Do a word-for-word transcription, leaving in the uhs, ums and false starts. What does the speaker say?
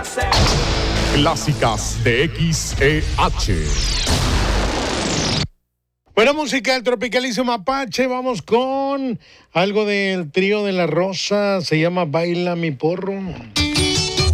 Clásicas de X E H. Buena música, el tropicalísimo Apache. Vamos con algo del trío de la Rosa. Se llama Baila mi porro.